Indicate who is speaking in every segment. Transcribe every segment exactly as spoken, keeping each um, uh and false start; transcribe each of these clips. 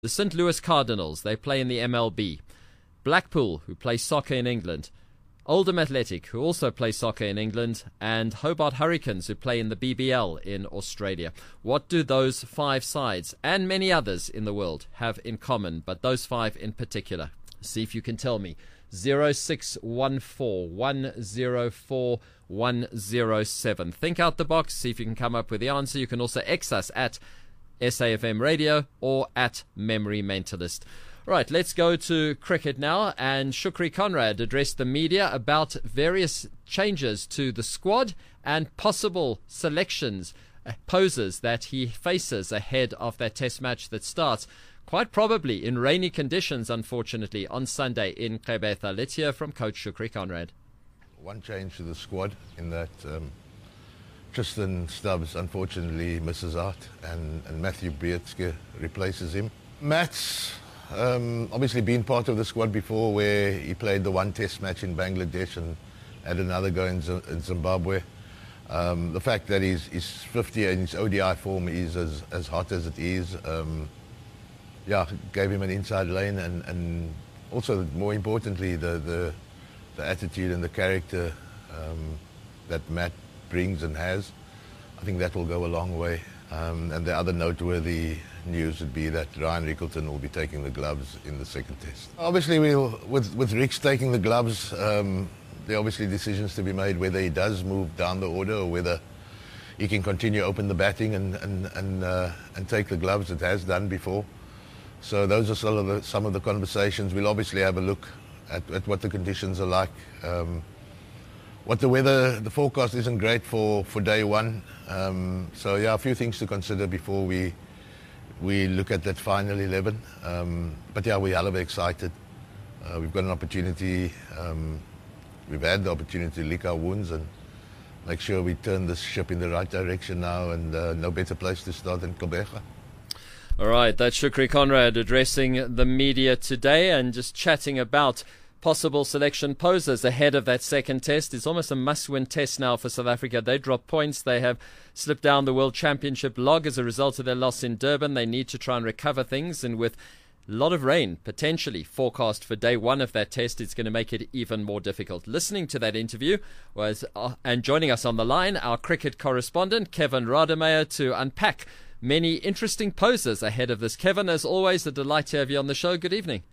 Speaker 1: The Saint Louis Cardinals, they play in the M L B. Blackpool, who play soccer in England. Oldham Athletic, who also play soccer in England. And Hobart Hurricanes, who play in the B B L in Australia. What do those five sides, and many others in the world, have in common, but those five in particular? See if you can tell me. zero six one four one zero four one zero seven. Think out the box, see if you can come up with the answer. You can also X us at S A F M Radio or at Memory Mentalist. Right, let's go to cricket now. And Shukri Conrad addressed the media about various changes to the squad and possible selections, uh, poses that he faces ahead of that test match that starts quite probably in rainy conditions, unfortunately, on Sunday in Gqeberha. Let's hear from Coach Shukri Conrad.
Speaker 2: One change to the squad in that um, Tristan Stubbs unfortunately misses out and, and Matthew Breedske replaces him. Matt's um, obviously been part of the squad before, where he played the one test match in Bangladesh and had another go in, Z- in Zimbabwe. Um, the fact that he's, he's fifty and his O D I form is as, as hot as it is, um, yeah, gave him an inside lane, and, and also, more importantly, the, the, the attitude and the character um, that Matt brings and has. I think that will go a long way. Um, and the other noteworthy news would be that Ryan Rickleton will be taking the gloves in the second test. Obviously, we'll, with, with Ricks taking the gloves, um, there are obviously decisions to be made whether he does move down the order or whether he can continue open the batting and, and, and, uh, and take the gloves it has done before. So those are some of the, some of the conversations. We'll obviously have a look at, at what the conditions are like. Um, what the weather, the forecast isn't great for, for day one. Um, so yeah, a few things to consider before we we look at that final eleven. Um, but yeah, we're hell of excited. Uh, we've got an opportunity. Um, we've had the opportunity to lick our wounds and make sure we turn this ship in the right direction now, and uh, no better place to start than Gqeberha.
Speaker 1: All right, that's Shukri Conrad addressing the media today and just chatting about possible selection poses ahead of that second test. It's almost a must-win test now for South Africa. They drop points. They have slipped down the World Championship log as a result of their loss in Durban. They need to try and recover things, and with a lot of rain potentially forecast for day one of that test, it's going to make it even more difficult. Listening to that interview was, uh, and joining us on the line, our cricket correspondent, Kevin Rademeyer, to unpack many interesting poses ahead of this. Kevin, as always, a delight to have you on the show. Good evening.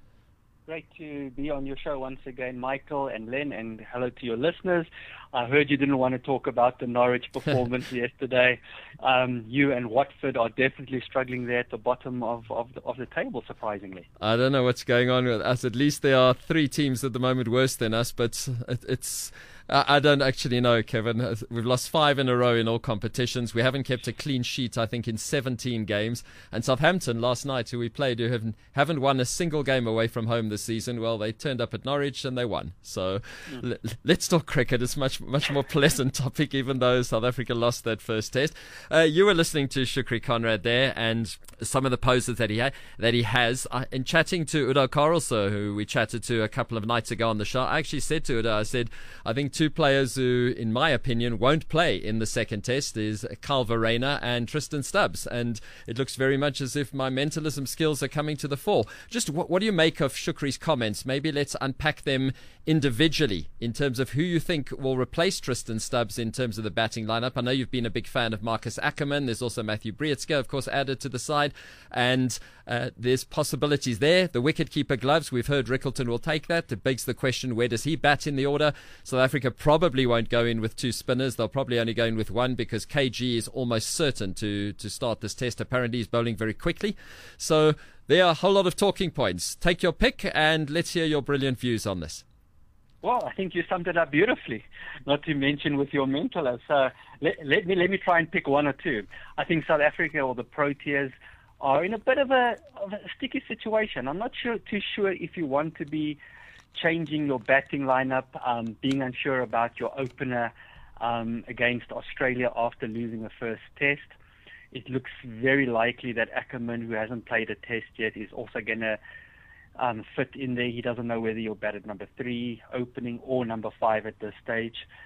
Speaker 3: Great to be on your show once again, Michael and Len, and hello to your listeners. I heard you didn't want to talk about the Norwich performance yesterday. Um, you and Watford are definitely struggling there at the bottom of, of, the, of the table, surprisingly.
Speaker 1: I don't know what's going on with us. At least there are three teams at the moment worse than us, but it, it's... I don't actually know, Kevin. We've lost five in a row in all competitions. We haven't kept a clean sheet, I think, in seventeen games. And Southampton last night, who we played, who haven't, haven't won a single game away from home this season, well, they turned up at Norwich and they won. So mm. l- let's talk cricket. It's much much more pleasant topic, even though South Africa lost that first test. Uh, you were listening to Shukri Conrad there, and some of the poses that he ha- that he has. Uh, in chatting to Udo Karlsson, who we chatted to a couple of nights ago on the show, I actually said to Udo, I said, I think two players who, in my opinion, won't play in the second test is Kyle Verreynne and Tristan Stubbs. And it looks very much as if my mentalism skills are coming to the fore. Just what, what do you make of Shukri's comments? Maybe let's unpack them individually in terms of who you think will replace Tristan Stubbs in terms of the batting lineup. I know you've been a big fan of Marcus Ackerman. There's also Matthew Breedske, of course, added to the side. And uh, there's possibilities there. The wicketkeeper gloves, we've heard Rickleton will take that. It begs the question, where does he bat in the order? South Africa probably won't go in with two spinners. They'll probably only go in with one because K G is almost certain to, to start this test. Apparently he's bowling very quickly. So there are a whole lot of talking points. Take your pick and let's hear your brilliant views on this.
Speaker 3: Well, I think you summed it up beautifully, not to mention with your mental. So let, let me let me try and pick one or two. I think South Africa or the Proteas are in a bit of a, of a sticky situation. I'm not sure too sure if you want to be changing your batting lineup, um, being unsure about your opener um, against Australia after losing the first test. It looks very likely that Ackerman, who hasn't played a test yet, is also going to um, fit in there. He doesn't know whether you'll bat at number three opening or number five at this stage.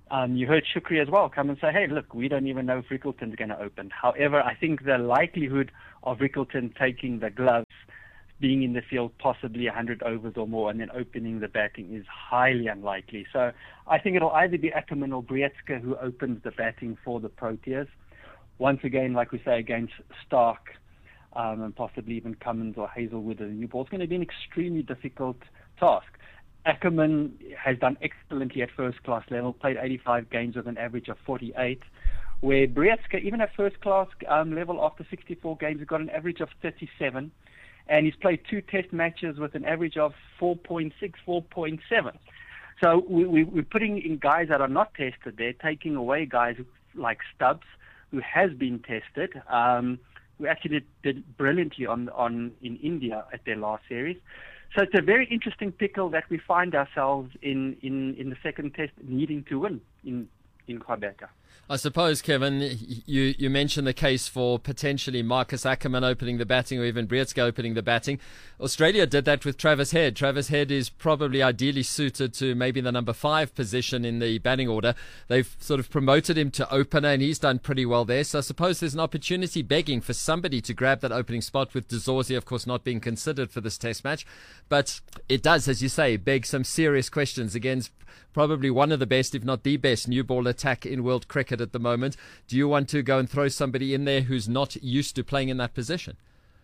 Speaker 3: Um, you heard Shukri as well come and say, hey, look, we don't even know if Rickleton's going to open. However, I think the likelihood of Rickleton taking the gloves, being in the field possibly one hundred overs or more, and then opening the batting is highly unlikely. So I think it'll either be Ackerman or Breetzke who opens the batting for the Proteas. Once again, like we say, against Stark um, and possibly even Cummins or Hazelwood or the new ball, it's going to be an extremely difficult task. Ackerman has done excellently at first-class level, played eighty-five games with an average of forty-eight, where Breetzke, even at first-class um, level after sixty-four games, has got an average of thirty-seven, and he's played two test matches with an average of four point six, four point seven. So we, we, we're putting in guys that are not tested there, taking away guys like Stubbs, who has been tested, um, who actually did, did brilliantly on, on in India at their last series. So it's a very interesting pickle that we find ourselves in, in, in the second test needing to win in, in Gqeberha.
Speaker 1: I suppose, Kevin, you, you mentioned the case for potentially Marcus Ackerman opening the batting or even Breetzke opening the batting. Australia did that with Travis Head. Travis Head is probably ideally suited to maybe the number five position in the batting order. They've sort of promoted him to opener and he's done pretty well there. So I suppose there's an opportunity begging for somebody to grab that opening spot, with De Zorzi, of course, not being considered for this test match. But it does, as you say, beg some serious questions against probably one of the best, if not the best, new ball attack in world cricket at the moment. Do you want to go and throw somebody in there who's not used to playing in that position?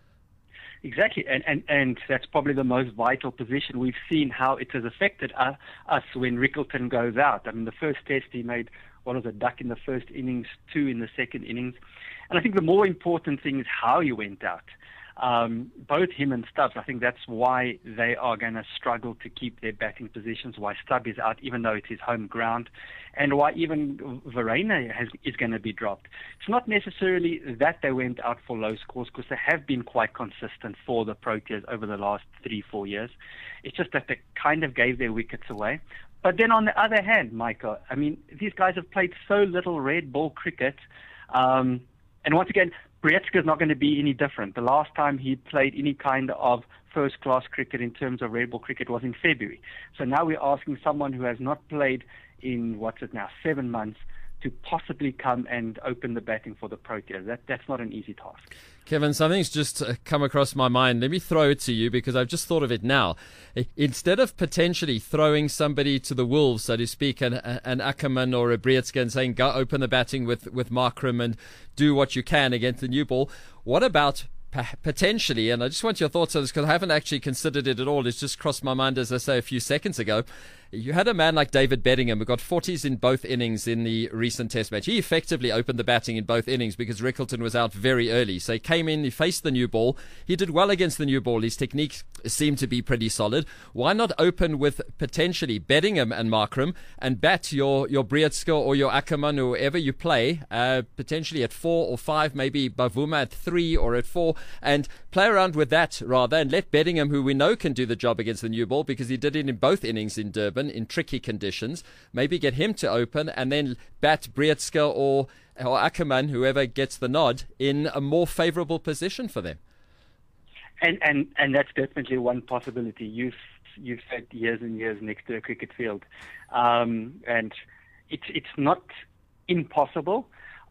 Speaker 3: Exactly, and, and, and that's probably the most vital position. We've seen how it has affected uh, us when Rickleton goes out. I mean, the first test he made, what was a duck in the first innings, two in the second innings. And I think the more important thing is how he went out. Um, both him and Stubbs, I think that's why they are going to struggle to keep their batting positions, why Stubbs is out, even though it's his home ground, and why even Verreynne has, is going to be dropped. It's not necessarily that they went out for low scores, because they have been quite consistent for the Proteas over the last three, four years. It's just that they kind of gave their wickets away. But then on the other hand, Michael, I mean, these guys have played so little red ball cricket, um, and once again, Breetzke is not going to be any different. The last time he played any kind of first-class cricket in terms of red ball cricket was in February. So now we're asking someone who has not played in, what's it now, seven months, to possibly come and open the batting for the Proteas. That, that's not an easy task.
Speaker 1: Kevin, something's just come across my mind. Let me throw it to you because I've just thought of it now. Instead of potentially throwing somebody to the wolves, so to speak, an, an Ackerman or a Breetzke and saying, go open the batting with, with Markram and do what you can against the new ball, what about potentially, and I just want your thoughts on this because I haven't actually considered it at all, it's just crossed my mind, as I say, a few seconds ago. You had a man like David Bedingham who got forties in both innings in the recent test match. He effectively opened the batting in both innings because Rickleton was out very early. So he came in, he faced the new ball. He did well against the new ball. His technique seemed to be pretty solid. Why not open with potentially Bedingham and Markram and bat your, your Breetzke or your Ackerman or whoever you play, uh, potentially at four or five, maybe Bavuma at three or at four, and play around with that rather, and let Bedingham, who we know can do the job against the new ball because he did it in both innings in Durban in tricky conditions, maybe get him to open and then bat Breetzke or, or Ackerman, whoever gets the nod, in a more favourable position for them.
Speaker 3: And, and, and that's definitely one possibility. You've, you've spent years and years next to a cricket field. Um, and it's, it's not impossible.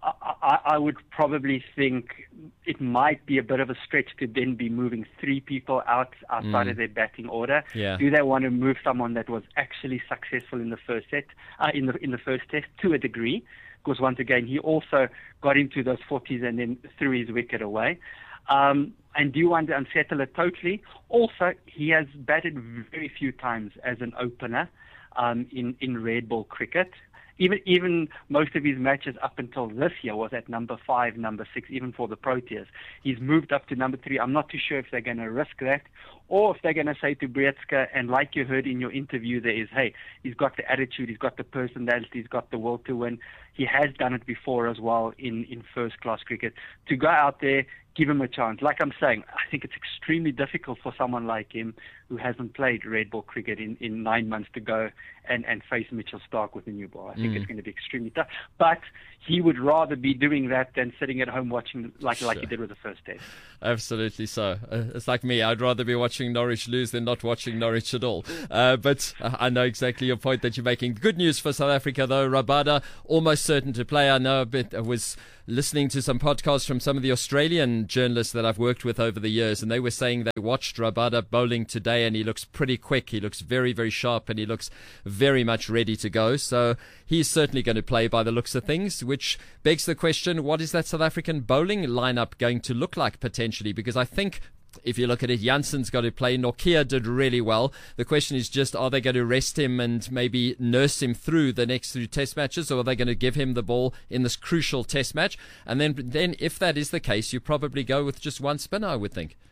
Speaker 3: I, I would probably think it might be a bit of a stretch to then be moving three people out outside mm. of their batting order.
Speaker 1: Yeah.
Speaker 3: Do they want to move someone that was actually successful in the first set, uh, in the in the first test to a degree? Because once again, he also got into those forties and then threw his wicket away. Um, and do you want to unsettle it totally? Also, he has batted very few times as an opener um, in in red ball cricket. Even even most of his matches up until this year was at number five, number six, even for the Proteas. He's moved up to number three. I'm not too sure if they're going to risk that or if they're going to say to Breetzke, and like you heard in your interview there is, hey, he's got the attitude, he's got the personality, he's got the will to win. he has done it before as well in, in first-class cricket. To go out there, give him a chance. Like I'm saying, I think it's extremely difficult for someone like him who hasn't played red ball cricket in, in nine months to go and, and face Mitchell Starc with a new ball. I think mm. it's going to be extremely tough. But he would rather be doing that than sitting at home watching like sure. like he did with the first test.
Speaker 1: Absolutely so. Uh, it's like me. I'd rather be watching Norwich lose than not watching Norwich at all. Uh, but I know exactly your point that you're making. Good news for South Africa, though. Rabada, almost certain to play. I know a bit. I was listening to some podcasts from some of the Australian journalists that I've worked with over the years, and they were saying they watched Rabada bowling today, and he looks pretty quick. He looks very, very sharp, and he looks very much ready to go. So he's certainly going to play by the looks of things, which begs the question, what is that South African bowling lineup going to look like potentially? Because I think if you look at it, Janssen's got to play. Nokia did really well. The question is just, are they going to rest him and maybe nurse him through the next three test matches, or are they going to give him the ball in this crucial test match? And then, then if that is the case, you probably go with just one spinner, I would think.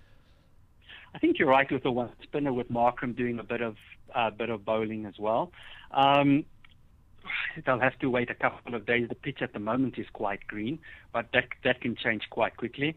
Speaker 3: I think you're right with the one spinner, with Markram doing a bit of uh, bit of bowling as well. Um, they'll have to wait a couple of days. The pitch at the moment is quite green, but that that can change quite quickly.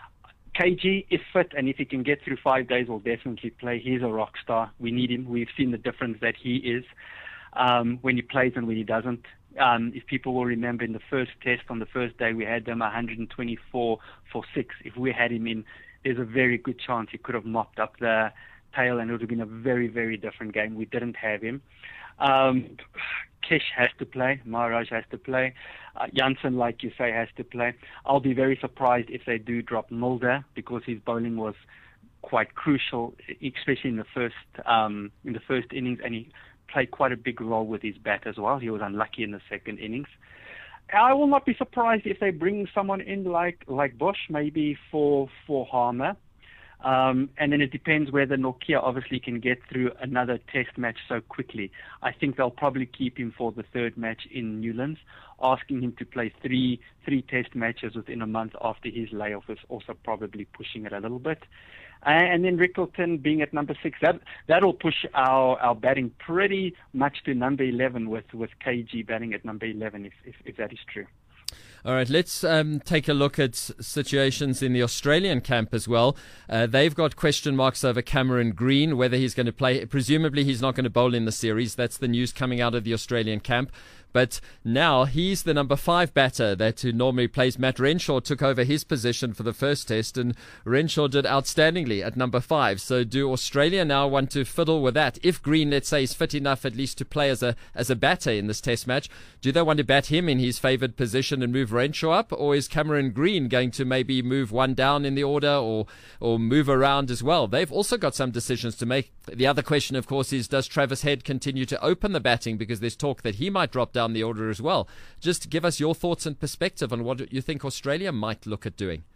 Speaker 3: K G is fit, and if he can get through five days, will definitely play. He's a rock star. We need him. We've seen the difference that he is um, when he plays and when he doesn't. Um, if people will remember, in the first test on the first day, we had him one hundred twenty-four for six. If we had him in, there's a very good chance he could have mopped up the tail, and it would have been a very, very different game. We didn't have him. Um, Kish has to play. Maharaj has to play. Uh, Janssen, like you say, has to play. I'll be very surprised if they do drop Mulder, because his bowling was quite crucial, especially in the first um, in the first innings, and he played quite a big role with his bat as well. He was unlucky in the second innings. I will not be surprised if they bring someone in like like Bush, maybe for for Harmer. Um, and then it depends whether Nokia obviously can get through another test match so quickly. I think they'll probably keep him for the third match in Newlands. Asking him to play three three test matches within a month after his layoff is also probably pushing it a little bit. Uh, and then Rickleton being at number six, that that'll push our, our batting pretty much to number eleven, with, with K G batting at number eleven, if, if, if that is true.
Speaker 1: All right, let's um, take a look at situations in the Australian camp as well. Uh, they've got question marks over Cameron Green, whether he's going to play. Presumably he's not going to bowl in the series. That's the news coming out of the Australian camp. But now he's the number five batter that who normally plays. Matt Renshaw took over his position for the first test, and Renshaw did outstandingly at number five. So do Australia now want to fiddle with that? If Green, let's say, is fit enough at least to play as a as a batter in this test match, do they want to bat him in his favoured position and move Renshaw up? Or is Cameron Green going to maybe move one down in the order, or, or move around as well? They've also got some decisions to make. The other question, of course, is does Travis Head continue to open the batting, because there's talk that he might drop down the order as well. Just give us your thoughts and perspective on what you think Australia might look at doing.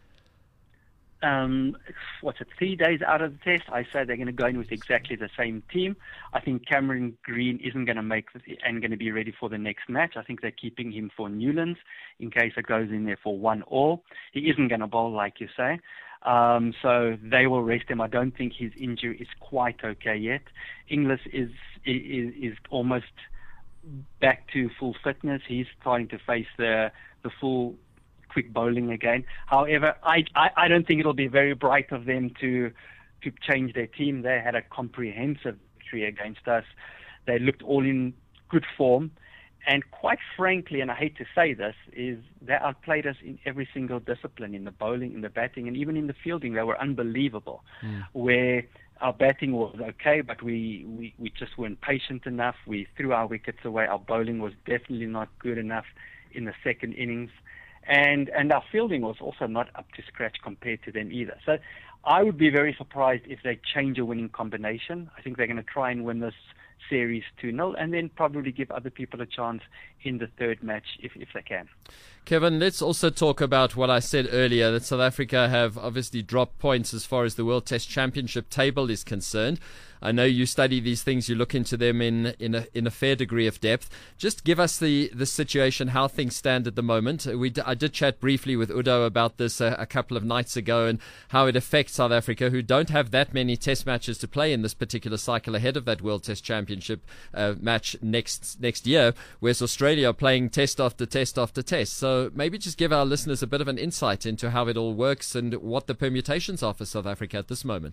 Speaker 3: Um, what's it, three days out of the test, I say they're going to go in with exactly the same team. I think Cameron Green isn't going to make the, and going to be ready for the next match. I think they're keeping him for Newlands in case it goes in there for one all. He isn't going to bowl, like you say. Um, so they will rest him. I don't think his injury is quite okay yet. Inglis is is, is almost back to full fitness. He's starting to face the the full quick bowling again. However, I, I I don't think it'll be very bright of them to to change their team. They had a comprehensive victory against us. They looked all in good form, and quite frankly, and I hate to say this, is they outplayed us in every single discipline, in the bowling, in the batting, and even in the fielding. They were unbelievable. Mm. Where our batting was okay, but we, we, we just weren't patient enough. We threw our wickets away. Our bowling was definitely not good enough in the second innings. And and our fielding was also not up to scratch compared to them either. So I would be very surprised if they change a winning combination. I think they're going to try and win this series two nil, and then probably give other people a chance in the third match if, if they can.
Speaker 1: Kevin, let's also talk about what I said earlier, that South Africa have obviously dropped points as far as the World Test Championship table is concerned. I know you study these things, you look into them in in a, in a fair degree of depth. Just give us the, the situation, how things stand at the moment. We d- I did chat briefly with Udo about this a, a couple of nights ago, and how it affects South Africa, who don't have that many test matches to play in this particular cycle ahead of that World Test Championship. Championship uh, match next next year, whereas Australia are playing test after test after test. So maybe just give our listeners a bit of an insight into how it all works and what the permutations are for South Africa at this moment.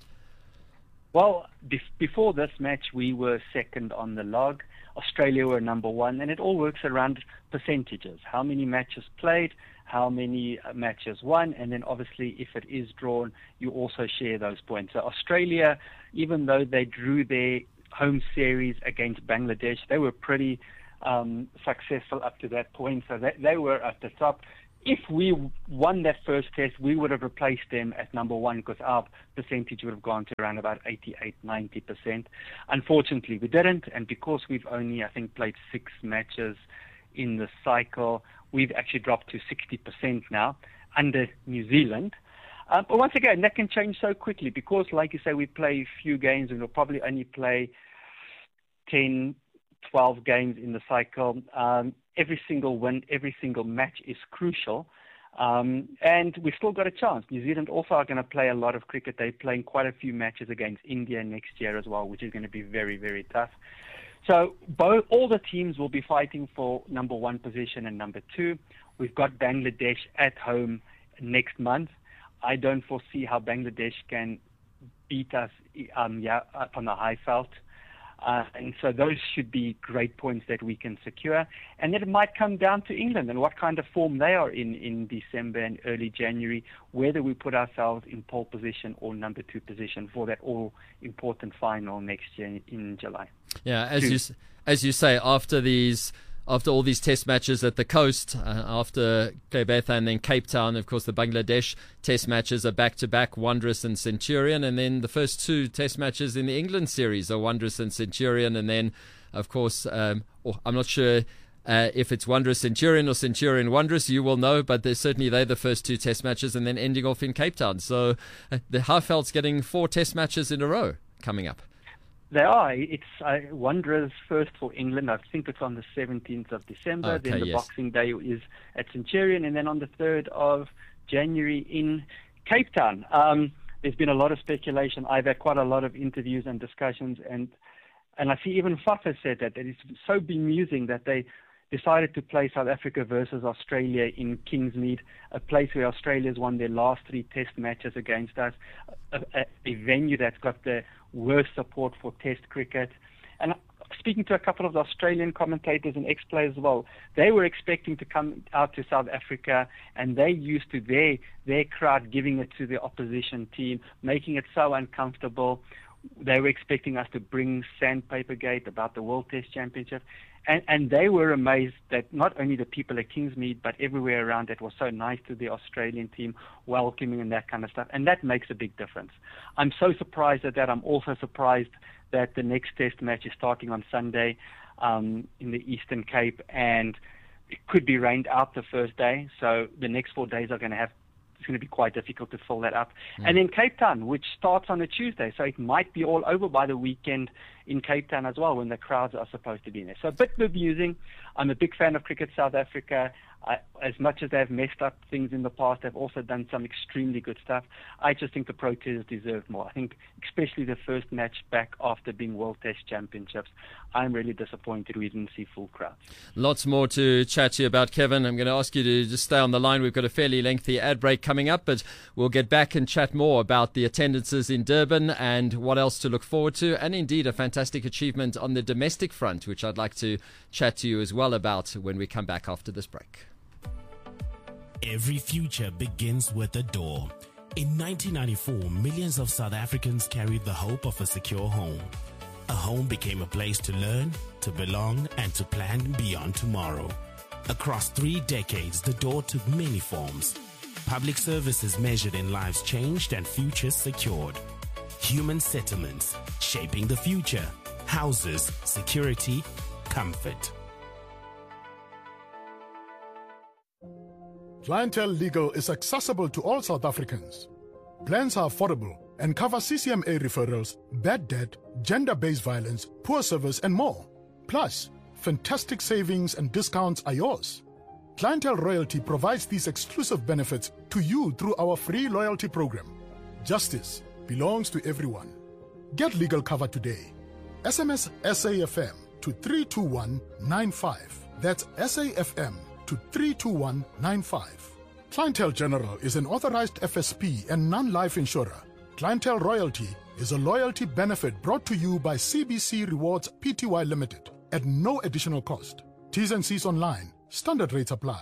Speaker 3: Well, be- before this match, we were second on the log. Australia were number one, and it all works around percentages. How many matches played, how many uh, matches won, and then obviously if it is drawn, you also share those points. So Australia, even though they drew their home series against Bangladesh, they were pretty um, successful up to that point, so they, they were at the top. If we won that first test, we would have replaced them at number one because our percentage would have gone to around about eighty-eight, ninety percent. Unfortunately, we didn't, and because we've only, I think, played six matches in the cycle, we've actually dropped to sixty percent now under New Zealand. Uh, but once again, that can change so quickly because, like you say, we play a few games and we'll probably only play ten, twelve games in the cycle. Um, every single win, every single match is crucial. Um, and we've still got a chance. New Zealand also are going to play a lot of cricket. They're playing quite a few matches against India next year as well, which is going to be very, very tough. So both, all the teams will be fighting for number one position and number two. We've got Bangladesh at home next month. I don't foresee how Bangladesh can beat us um, yeah, up on the high felt. Uh, and so those should be great points that we can secure. And then it might come down to England and what kind of form they are in in December and early January, whether we put ourselves in pole position or number two position for that all-important final next year in July.
Speaker 1: Yeah, as you as you say, after these... After all these test matches at the coast, uh, after Gqeberha and then Cape Town, of course, the Bangladesh test matches are back-to-back, Wanderers and Centurion. And then the first two test matches in the England series are Wanderers and Centurion. And then, of course, um, oh, I'm not sure uh, if it's Wanderers Centurion or Centurion Wanderers. You will know, but they're certainly they're the first two test matches and then ending off in Cape Town. So uh, the Highveld's getting four test matches in a row coming up.
Speaker 3: They are. It's uh, Wanderers first for England. I think it's on the seventeenth of December.
Speaker 1: Okay,
Speaker 3: then the
Speaker 1: yes.
Speaker 3: Boxing Day is at Centurion. And then on the third of January in Cape Town. Um, there's been a lot of speculation. I've had quite a lot of interviews and discussions. And and I see even F A F has said that, that it's so bemusing that they decided to play South Africa versus Australia in Kingsmead, a place where Australia's won their last three test matches against us, a, a, a venue that's got the worst support for test cricket. And speaking to a couple of the Australian commentators and ex-players as well, they were expecting to come out to South Africa and they used to their, their crowd giving it to the opposition team, making it so uncomfortable. They were expecting us to bring Sandpaper Gate about the World Test Championship. And, and they were amazed that not only the people at Kingsmead, but everywhere around it was so nice to the Australian team, welcoming and that kind of stuff. And that makes a big difference. I'm so surprised at that. I'm also surprised that the next test match is starting on Sunday um, in the Eastern Cape, and it could be rained out the first day. So the next four days are going to have it's going to be quite difficult to fill that up. Mm. And then Cape Town, which starts on a Tuesday, so it might be all over by the weekend in Cape Town as well when the crowds are supposed to be in there. So a bit amusing. I'm a big fan of Cricket South Africa. I, as much as they've messed up things in the past, they've also done some extremely good stuff. I just think the Proteas deserve more. I think especially the first match back after being World Test Championships, I'm really disappointed we didn't see full crowds.
Speaker 1: Lots more to chat to you about, Kevin. I'm going to ask you to just stay on the line. We've got a fairly lengthy ad break coming up, but we'll get back and chat more about the attendances in Durban and what else to look forward to, and indeed a fantastic achievement on the domestic front, which I'd like to chat to you as well about when we come back after this break.
Speaker 4: Every future begins with a door. In nineteen ninety-four, millions of South Africans carried the hope of a secure home. A home became a place to learn, to belong, and to plan beyond tomorrow. Across three decades, the door took many forms. Public services measured in lives changed and futures secured. Human settlements, shaping the future. Houses, security, comfort.
Speaker 5: Clientele Legal is accessible to all South Africans. Plans are affordable and cover C C M A referrals, bad debt, gender-based violence, poor service, and more. Plus, fantastic savings and discounts are yours. Clientele Royalty provides these exclusive benefits to you through our free loyalty program. Justice belongs to everyone. Get legal cover today. S M S S A F M to three two one nine five. That's S A F M to three two one nine five. Clientele General is an authorized F S P and non-life insurer. Clientele Royalty is a loyalty benefit brought to you by C B C Rewards Pty Limited at no additional cost. T's and C's online. Standard rates apply.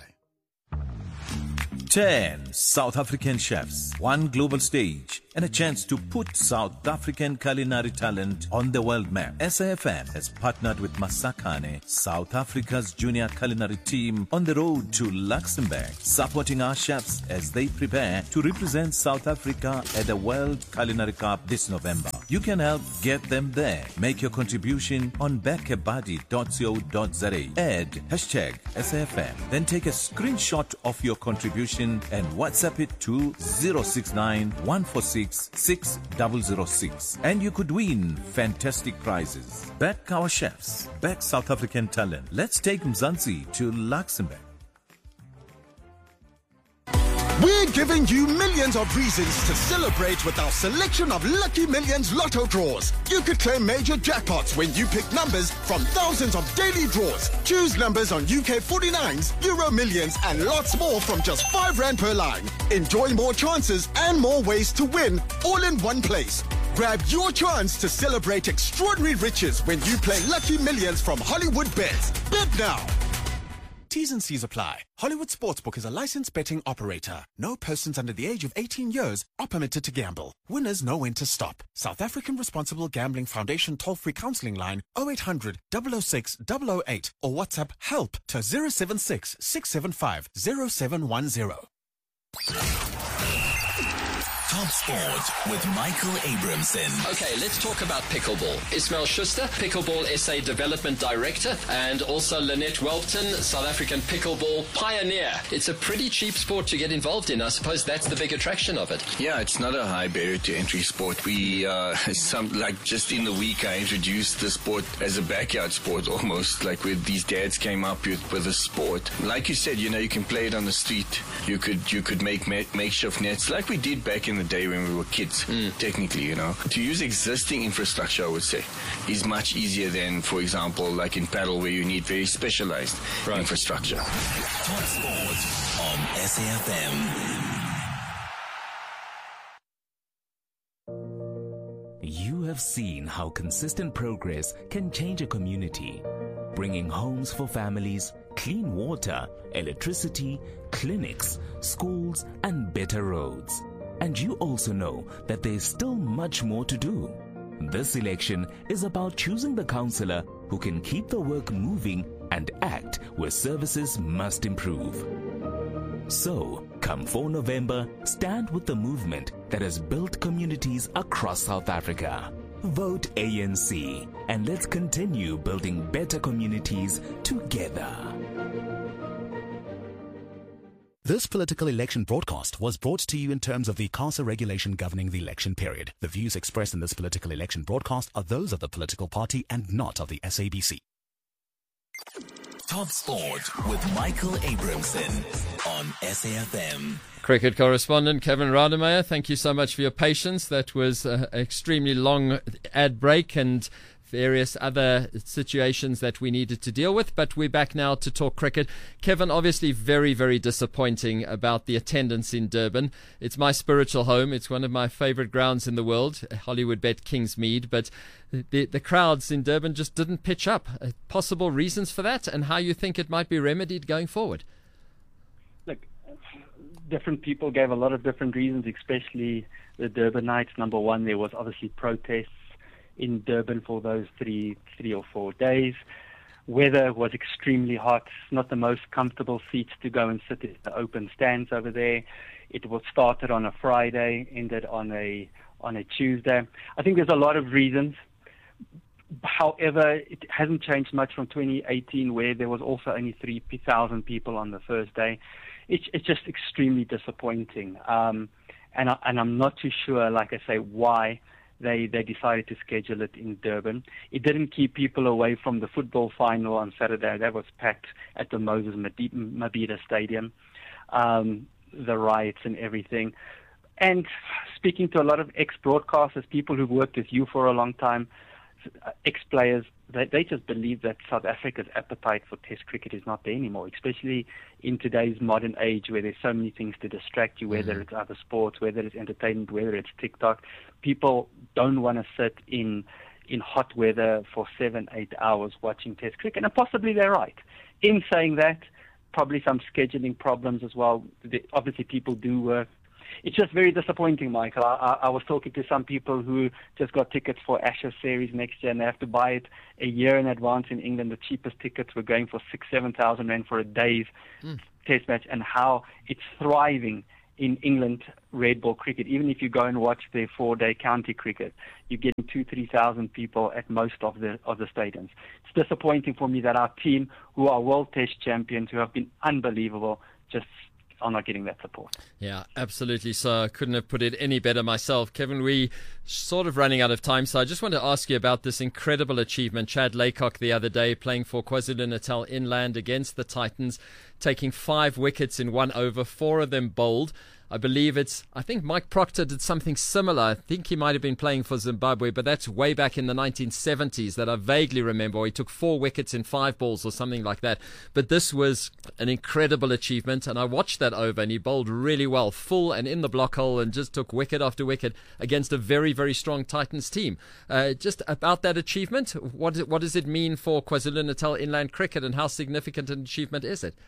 Speaker 6: ten South African chefs, one global stage, and a chance to put South African culinary talent on the world map. S A F M has partnered with Masakane, South Africa's junior culinary team, on the road to Luxembourg, supporting our chefs as they prepare to represent South Africa at the World Culinary Cup this November. You can help get them there. Make your contribution on bekebadi dot co dot za. Add hashtag S A F M. Then take a screenshot of your contribution and WhatsApp it to zero six nine one four six six zero zero six. And you could win fantastic prizes. Back our chefs. Back South African talent. Let's take Mzansi to Luxembourg.
Speaker 7: We're giving you millions of reasons to celebrate with our selection of Lucky Millions Lotto draws. You could claim major jackpots when you pick numbers from thousands of daily draws. Choose numbers on U K forty-nines, Euro Millions, and lots more from just five rand per line. Enjoy more chances and more ways to win, all in one place. Grab your chance to celebrate extraordinary riches when you play Lucky Millions from Hollywood Bets. Bet now. T's and C's apply. Hollywood Sportsbook is a licensed betting operator. No persons under the age of eighteen years are permitted to gamble. Winners know when to stop. South African Responsible Gambling Foundation toll-free counseling line oh eight hundred, double oh six, double oh eight or WhatsApp help to zero seven six, six seven five, zero seven one zero.
Speaker 8: Top Sport with Michael Abramson.
Speaker 1: Okay, let's talk about pickleball. Ismail Schuster, Pickleball S A Development Director, and also Lynette Welton, South African Pickleball Pioneer. It's a pretty cheap sport to get involved in. I suppose that's the big attraction of it.
Speaker 9: Yeah, it's not a high barrier to entry sport. We, uh, some like just in the week, I introduced the sport as a backyard sport almost. Like with these dads came up with with a sport. Like you said, you know, you can play it on the street. You could you could make ma- makeshift nets like we did back in the day when we were kids, mm. technically, you know. To use existing infrastructure, I would say, is much easier than, for example, like in paddle where you need very specialized right. infrastructure.
Speaker 8: Top Sport on S A F M. You have seen how consistent progress can change a community, bringing homes for families, clean water, electricity, clinics, schools, and better roads. And you also know that there is still much more to do. This election is about choosing the councillor who can keep the work moving and act where services must improve. So, come fourth of November, stand with the movement that has built communities across South Africa. Vote A N C and let's continue building better communities together.
Speaker 10: This political election broadcast was brought to you in terms of the CASA regulation governing the election period. The views expressed in this political election broadcast are those of the political party and not of the S A B C.
Speaker 8: Top Sport with Michael Abramson on S A F M.
Speaker 1: Cricket correspondent Kevin Rademeyer, thank you so much for your patience. That was an extremely long ad break and various other situations that we needed to deal with, but we're back now to talk cricket. Kevin, obviously very, very disappointing about the attendance in Durban. It's my spiritual home. It's one of my favourite grounds in the world, Hollywood Bet Kingsmead, but the, the crowds in Durban just didn't pitch up. Possible reasons for that and how you think it might be remedied going forward?
Speaker 3: Look, different people gave a lot of different reasons, especially the Durbanites. Number one, there was obviously protests in Durban for those three three or four days. Weather was extremely hot, not the most comfortable seats to go and sit in the open stands over there. It was started on a Friday, ended on a on a Tuesday. I think there's a lot of reasons. However, it hasn't changed much from twenty eighteen, where there was also only three thousand people on the first day. It's, it's just extremely disappointing. Um, and, I, and I'm not too sure, like I say, why They they decided to schedule it in Durban. It didn't keep people away from the football final on Saturday. That was packed at the Moses Mabhida Stadium. Um, the riots and everything. And speaking to a lot of ex-broadcasters, people who've worked with you for a long time, ex-players, they, they just believe that South Africa's appetite for Test cricket is not there anymore, especially in today's modern age where there's so many things to distract you, whether mm-hmm. it's other sports, whether it's entertainment, whether it's TikTok. People don't want to sit in in hot weather for seven, eight hours watching Test cricket, and possibly they're right. In saying that, probably some scheduling problems as well. The, obviously, people do work. It's just very disappointing, Michael. I, I, I was talking to some people who just got tickets for Ashes series next year, and they have to buy it a year in advance in England. The cheapest tickets were going for six, seven thousand rand for a day's mm. Test match, and how it's thriving in England red ball cricket. Even if you go and watch their four-day county cricket, you're getting two, three thousand people at most of the of the stadiums. It's disappointing for me that our team, who are world Test champions, who have been unbelievable, just are not getting that support.
Speaker 1: Yeah, absolutely. So I couldn't have put it any better myself. Kevin, we sort of running out of time, so I just want to ask you about this incredible achievement. Chad Laycock the other day playing for KwaZulu-Natal Inland against the Titans, taking five wickets in one over, four of them bowled. I believe it's, I think Mike Proctor did something similar. I think he might have been playing for Zimbabwe, but that's way back in the nineteen seventies that I vaguely remember. He took four wickets in five balls or something like that. But this was an incredible achievement, and I watched that over, and he bowled really well, full and in the block hole, and just took wicket after wicket against a very, very strong Titans team. Uh, just about that achievement, what, what does it mean for KwaZulu-Natal Inland Cricket, and how significant an achievement is it?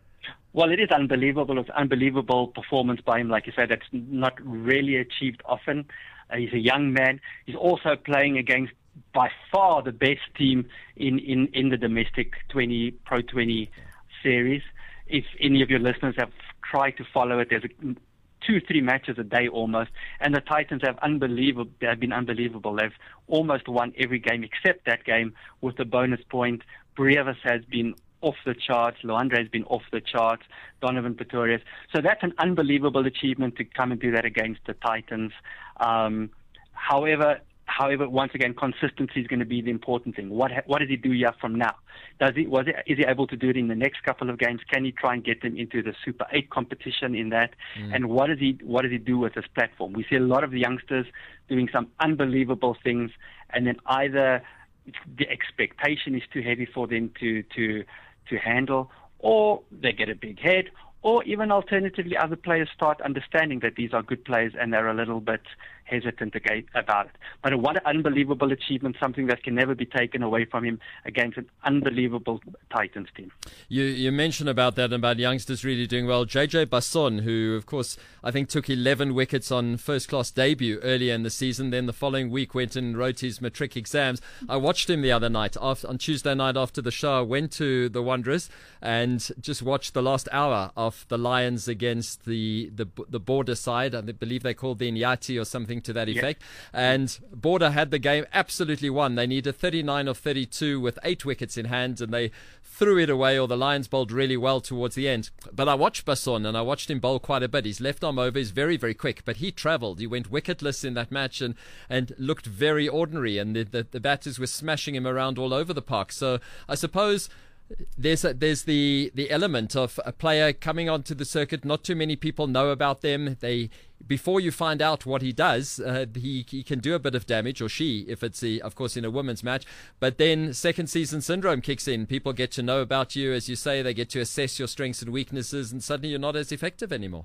Speaker 3: Well, it is unbelievable. It's unbelievable performance by him. Like you said, that's not really achieved often. Uh, he's a young man. He's also playing against, by far, the best team in, in, in the domestic twenty Pro twenty series. If any of your listeners have tried to follow it, there's a, two, three matches a day almost, and the Titans have unbelievable. They have been unbelievable. They've almost won every game except that game with a bonus point. Brevis has been off the charts. Luandre has been off the charts. Donovan Pretorius. So that's an unbelievable achievement to come and do that against the Titans. Um, however, however, once again, consistency is going to be the important thing. What ha- what does he do here from now? Does he was it, is he able to do it in the next couple of games? Can he try and get them into the Super Eight competition in that? Mm. And what does he what does he do with this platform? We see a lot of the youngsters doing some unbelievable things, and then either the expectation is too heavy for them to to to handle, or they get a big head, or even alternatively other players start understanding that these are good players and they're a little bit hesitant about it. But what an unbelievable achievement, something that can never be taken away from him against an unbelievable Titans team.
Speaker 1: You you mentioned about that, about youngsters really doing well. J J Basson, who of course I think took eleven wickets on first class debut earlier in the season, then the following week went and wrote his matric exams. I watched him the other night, after, on Tuesday night after the show. I went to the Wanderers and just watched the last hour of the Lions against the, the, the border side. I believe they called the Inyati or something to that effect. Yeah. And Border had the game absolutely won. They needed thirty-nine of thirty-two with eight wickets in hand, and they threw it away, or the Lions bowled really well towards the end. But I watched Basson, and I watched him bowl quite a bit. His left arm over is very, very quick, but he travelled. He went wicketless in that match and, and looked very ordinary, and the, the, the batters were smashing him around all over the park. So I suppose There's a, there's the, the element of a player coming onto the circuit. Not too many people know about them. They before you find out what he does, uh, he he can do a bit of damage, or she, if it's a, of course in a women's match. But then second season syndrome kicks in. People get to know about you, as you say. They get to assess your strengths and weaknesses, and suddenly you're not as effective anymore.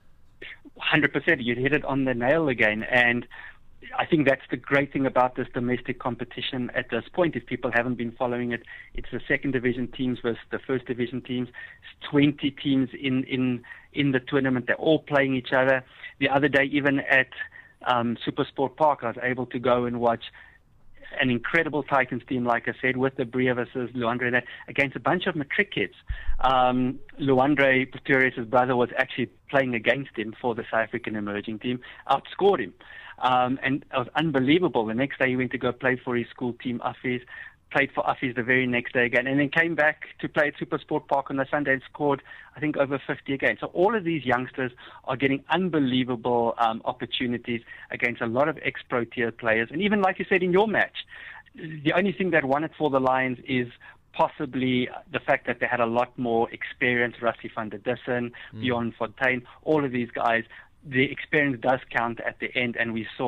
Speaker 3: one hundred percent. You hit it on the nail again, and I think that's the great thing about this domestic competition at this point. If people haven't been following it, it's the second division teams versus the first division teams. It's twenty teams in, in, in the tournament. They're all playing each other. The other day, even at um, Supersport Park, I was able to go and watch an incredible Titans team, like I said, with the Bria versus Luandre, that against a bunch of matric kids. Um, Luandre Pretorius' brother was actually playing against him for the South African emerging team, outscored him. Um, and it was unbelievable. The next day he went to go play for his school team, Affies, played for Affies the very next day again, and then came back to play at Supersport Park on the Sunday and scored, I think, over fifty again. So all of these youngsters are getting unbelievable um, opportunities against a lot of ex-pro tier players. And even like you said in your match, the only thing that won it for the Lions is possibly the fact that they had a lot more experience. Rassie van der Dussen, mm. Bjorn Fontaine, all of these guys. The experience does count at the end, and we saw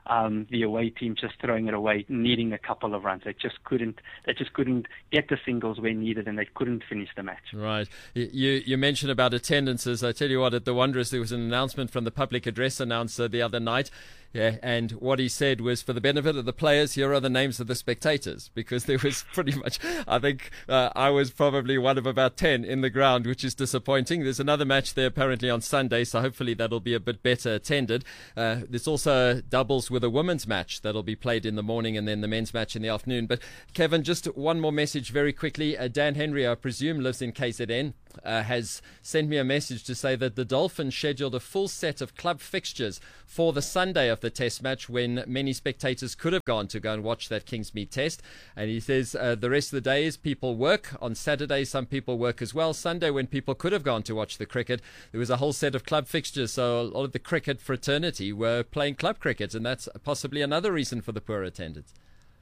Speaker 3: um, the away team just throwing it away, needing a couple of runs. They just couldn't. They just couldn't get the singles where needed, and they couldn't finish the match.
Speaker 1: Right. You you mentioned about attendances. I tell you what, at the Wanderers there was an announcement from the public address announcer the other night. Yeah, and what he said was, for the benefit of the players, here are the names of the spectators, because there was pretty much, I think uh, I was probably one of about ten in the ground, which is disappointing. There's another match there apparently on Sunday, so hopefully that'll be a bit better attended. Uh, there's also doubles with a women's match that'll be played in the morning and then the men's match in the afternoon. But Kevin, just one more message very quickly. Uh, Dan Henry, I presume, lives in K Z N. Uh, has sent me a message to say that the Dolphins scheduled a full set of club fixtures for the Sunday of the test match, when many spectators could have gone to go and watch that Kingsmead test. And he says uh, the rest of the days people work. On Saturday some people work as well. Sunday, when people could have gone to watch the cricket, there was a whole set of club fixtures, so a lot of the cricket fraternity were playing club cricket, and that's possibly another reason for the poor attendance.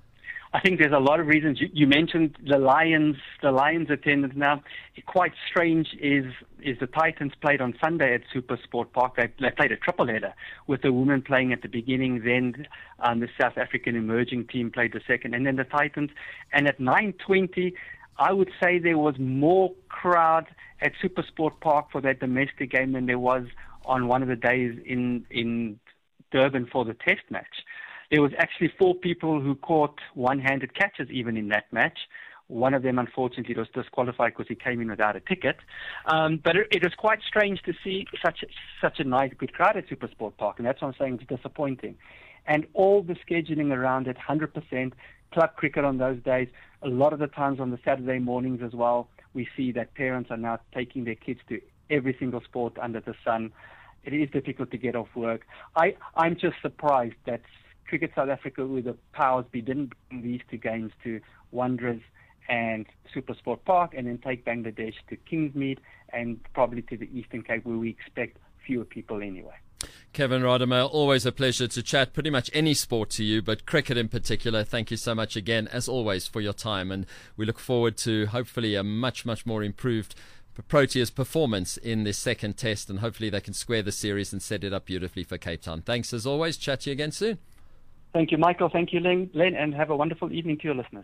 Speaker 3: I think there's a lot of reasons. You, you mentioned the Lions, the Lions attendance. Now, quite strange is is the Titans played on Sunday at SuperSport Park. They, they played a triple header with the women playing at the beginning, then um, the South African emerging team played the second, and then the Titans. And at nine twenty, I would say there was more crowd at SuperSport Park for that domestic game than there was on one of the days in in Durban for the test match. There was actually four people who caught one-handed catches even in that match. One of them, unfortunately, was disqualified because he came in without a ticket. Um, but it, it was quite strange to see such a, such a nice, good crowd at SuperSport Park, and that's what I'm saying, it's disappointing. And all the scheduling around it, one hundred percent club cricket on those days. A lot of the times on the Saturday mornings as well, we see that parents are now taking their kids to every single sport under the sun. It is difficult to get off work. I, I'm just surprised that Cricket South Africa, with the powers be, didn't bring these two games to Wanderers and SuperSport Park, and then take Bangladesh to Kingsmead and probably to the Eastern Cape, where we expect fewer people anyway.
Speaker 1: Kevin Rademacher, always a pleasure to chat pretty much any sport to you, but cricket in particular. Thank you so much again, as always, for your time, and we look forward to hopefully a much, much more improved Proteas performance in this second test, and hopefully they can square the series and set it up beautifully for Cape Town. Thanks as always. Chat to you again soon.
Speaker 3: Thank you, Michael. Thank you, Len, Len, and have a wonderful evening to your listeners.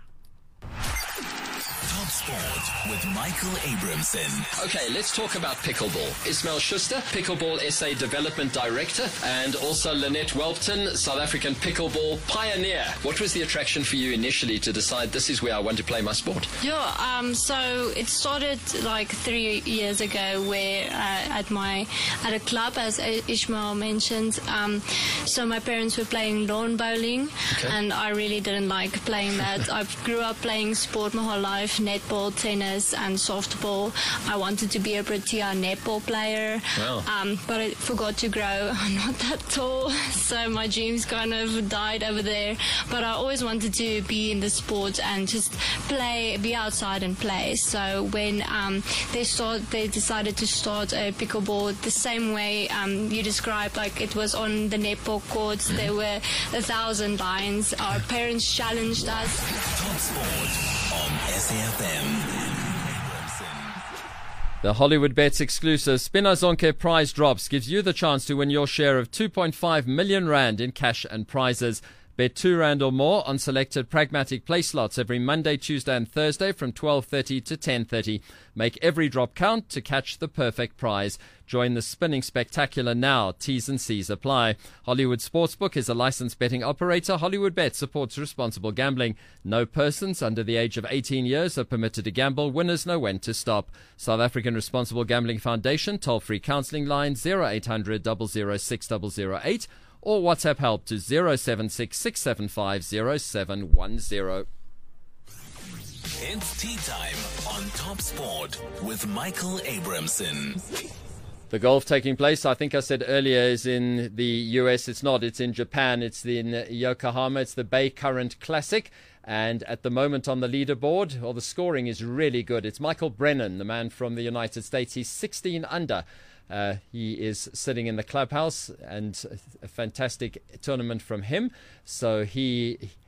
Speaker 11: Top Sport with Michael Abramson.
Speaker 1: Okay, let's talk about pickleball. Ismail Schuster, Pickleball S A Development Director, and also Lynette Welpton, South African Pickleball Pioneer. What was the attraction for you initially to decide this is where I want to play my sport?
Speaker 12: Yeah, um, so it started like three years ago where uh, at my at a club, as Ishmael mentioned. Um, so my parents were playing lawn bowling, okay. and I really didn't like playing that. I grew up playing sport my whole life, netball, tennis, and softball. I wanted to be a Protea netball player, wow. um, but I forgot to grow. I'm not that tall, so my dreams kind of died over there. But I always wanted to be in the sport and just play, be outside and play. So when um, they start, they decided to start a pickleball the same way um, you described, like it was on the netball courts. Mm-hmm. There were a thousand lines. Our parents challenged us.
Speaker 11: Top Sport on S A F M.
Speaker 1: The Hollywood Bets exclusive Spina Zonke prize drops gives you the chance to win your share of two point five million rand in cash and prizes. Bet two rand or more on selected pragmatic play slots every Monday, Tuesday and Thursday from twelve thirty to ten thirty. Make every drop count to catch the perfect prize. Join the spinning spectacular now. T's and C's apply. Hollywood Sportsbook is a licensed betting operator. Hollywood Bet supports responsible gambling. No persons under the age of eighteen years are permitted to gamble. Winners know when to stop. South African Responsible Gambling Foundation toll-free counselling line zero eight hundred, double oh six, double oh eight or WhatsApp help to zero seven six, six seven five, zero seven one zero.
Speaker 11: It's tea time on Top Sport with Michael Abramson.
Speaker 1: The golf taking place, I think I said earlier, is in the U S. It's not. It's in Japan. It's in Yokohama. It's the Bay Current Classic. And at the moment on the leaderboard, or the scoring is really good. It's Michael Brennan, the man from the United States. He's sixteen under. Uh, he is sitting in the clubhouse, and a fantastic tournament from him. So he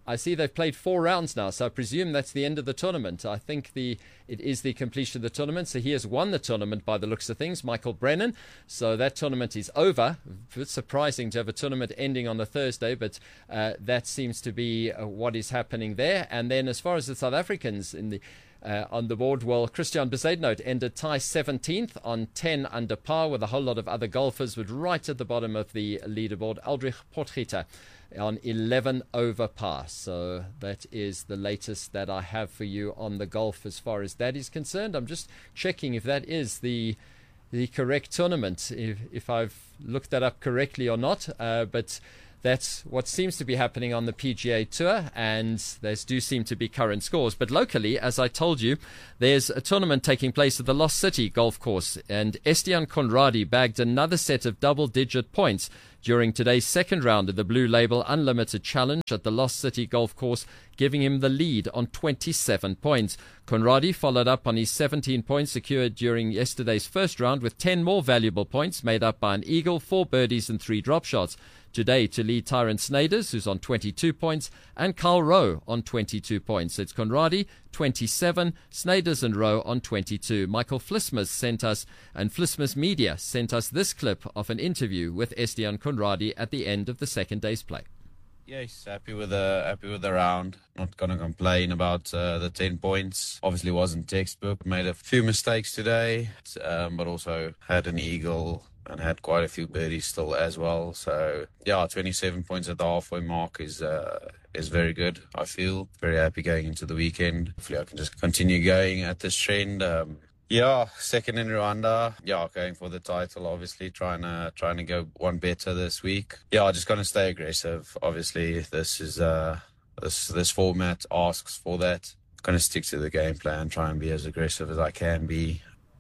Speaker 1: I see they've played four rounds now, so I presume that's the end of the tournament. I think the it is the completion of the tournament. So he has won the tournament by the looks of things, Michael Brennan. So that tournament is over. It's surprising to have a tournament ending on a Thursday, but uh, that seems to be uh, what is happening there. And then as far as the South Africans in the Uh, on the board, well, Christian Bezuidenhout ended tie seventeenth on ten under par with a whole lot of other golfers, with right at the bottom of the leaderboard, Aldrich Potgieter on eleven over par. So that is the latest that I have for you on the golf as far as that is concerned. I'm just checking if that is the the correct tournament, if, if I've looked that up correctly or not, uh, but that's what seems to be happening on the P G A Tour, and there do seem to be current scores. But locally, as I told you, there's a tournament taking place at the Lost City Golf Course, and Estian Conradi bagged another set of double-digit points during today's second round of the Blue Label Unlimited Challenge at the Lost City Golf Course, giving him the lead on twenty-seven points. Conradi followed up on his seventeen points secured during yesterday's first round with ten more valuable points made up by an eagle, four birdies and three drop shots. Today to lead Tyrone Snyders, who's on twenty-two points, and Carl Rowe on twenty-two points. It's Conradi, twenty-seven, Snyders and Rowe on twenty-two. Michael Flismus sent us, and Flismus Media sent us this clip of an interview with Estian Conradi at the end of the second day's play.
Speaker 13: Yes, happy with the happy with the round. Not gonna complain about uh, the ten points. Obviously, wasn't textbook. Made a few mistakes today, um, but also had an eagle and had quite a few birdies still as well. So yeah, twenty-seven points at the halfway mark is uh, is very good. I feel very happy going into the weekend. Hopefully, I can just continue going at this trend. Um, Yeah, second in Rwanda. Yeah, going for the title, obviously, trying to trying to go one better this week. Yeah, just going to stay aggressive. Obviously, this is uh this this format asks for that. Going to stick to the game plan, try and be as aggressive as I can be.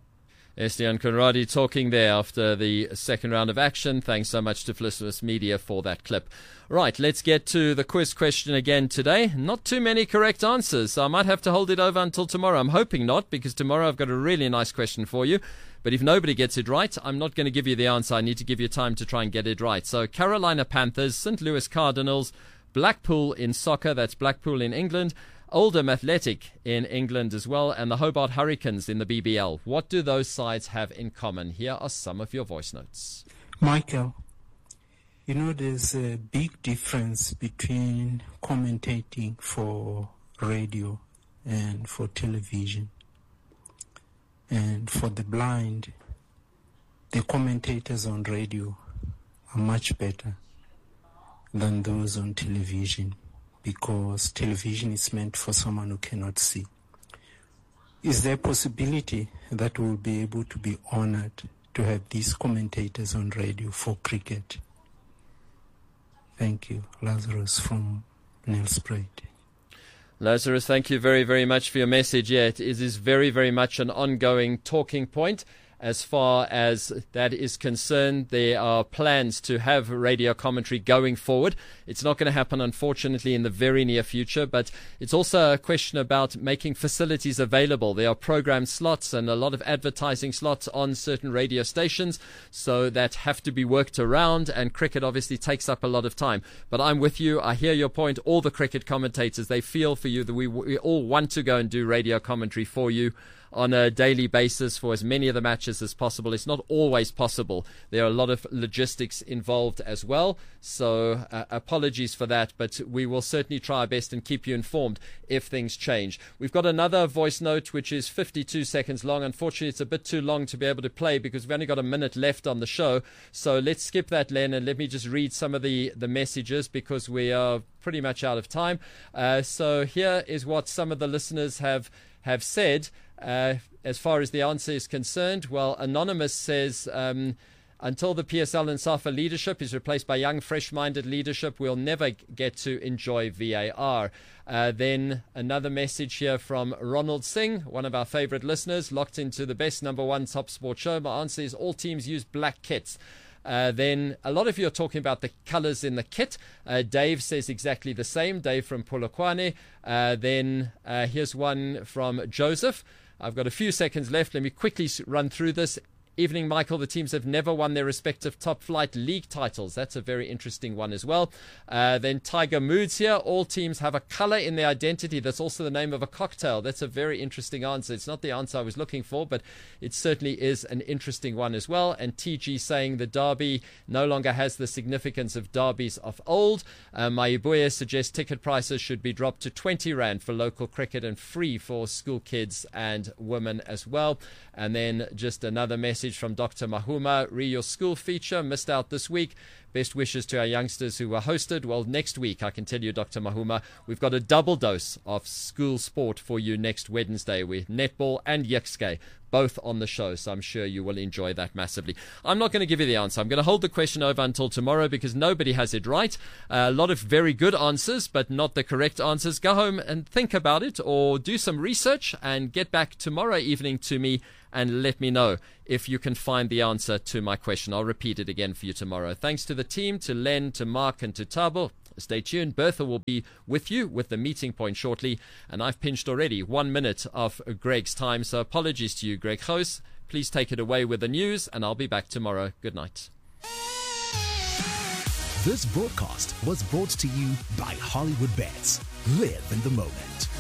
Speaker 1: Estian Conradi talking there after the second round of action. Thanks so much to Flismus Media for that clip. Right, let's get to the quiz question again today. Not too many correct answers, so I might have to hold it over until tomorrow. I'm hoping not, because tomorrow I've got a really nice question for you. But if nobody gets it right, I'm not going to give you the answer. I need to give you time to try and get it right. So Carolina Panthers, Saint Louis Cardinals, Blackpool in soccer, that's Blackpool in England, Oldham Athletic in England as well, and the Hobart Hurricanes in the B B L. What do those sides have in common? Here are some of your voice notes.
Speaker 14: Michael, you know there's a big difference between commentating for radio and for television. And for the blind, the commentators on radio are much better than those on television, because television is meant for someone who cannot see. Is there a possibility that we'll be able to be honored to have these commentators on radio for cricket? Thank you. Lazarus from Nelspruit.
Speaker 1: Lazarus, thank you very, very much for your message. Yeah, it is very, very much an ongoing talking point. As far as that is concerned, there are plans to have radio commentary going forward. It's not going to happen, unfortunately, in the very near future, but it's also a question about making facilities available. There are program slots and a lot of advertising slots on certain radio stations, so that have to be worked around, and cricket obviously takes up a lot of time. But I'm with you. I hear your point. All the cricket commentators, they feel for you that we, we all want to go and do radio commentary for you on a daily basis for as many of the matches as possible. It's not always possible. There are a lot of logistics involved as well, so uh, apologies for that, but we will certainly try our best and keep you informed if things change. We've got another voice note which is fifty-two seconds long. Unfortunately, it's a bit too long to be able to play because we've only got a minute left on the show, so let's skip that, Len, and let me just read some of the, the messages because we are pretty much out of time. Uh, so here is what some of the listeners have, have said. Uh, as far as the answer is concerned, well, Anonymous says, um, until the P S L and SAFA leadership is replaced by young, fresh-minded leadership, we'll never get to enjoy V A R. Uh, then another message here from Ronald Singh, one of our favorite listeners, locked into the best number one top sport show. My answer is all teams use black kits. Uh, then a lot of you are talking about the colours in the kit. Uh, Dave says exactly the same. Dave from Polokwane. Uh, then uh, here's one from Joseph. I've got a few seconds left. Let me quickly run through this. Evening, Michael. The teams have never won their respective top flight league titles. That's a very interesting one as well. Uh, then Tiger Moods here. All teams have a colour in their identity. That's also the name of a cocktail. That's a very interesting answer. It's not the answer I was looking for, but it certainly is an interesting one as well. And T G saying the derby no longer has the significance of derbies of old. Uh, Maibuya suggests ticket prices should be dropped to twenty rand for local cricket and free for school kids and women as well. And then just another message from Doctor Mahuma. Re your school feature missed out this week. Best wishes to our youngsters who were hosted. Well, next week, I can tell you, Doctor Mahuma, we've got a double dose of school sport for you next Wednesday with netball and Yekske, both on the show. So I'm sure you will enjoy that massively. I'm not going to give you the answer. I'm going to hold the question over until tomorrow because nobody has it right. Uh, a lot of very good answers, but not the correct answers. Go home and think about it or do some research and get back tomorrow evening to me and let me know if you can find the answer to my question. I'll repeat it again for you tomorrow. Thanks to the team, to Len, to Mark, and to Tabo. Stay tuned. Bertha will be with you with the meeting point shortly. And I've pinched already one minute of Greg's time. So apologies to you, Greg Hoos. Please take it away with the news, and I'll be back tomorrow. Good night.
Speaker 10: This broadcast was brought to you by Hollywood Bets. Live in the moment.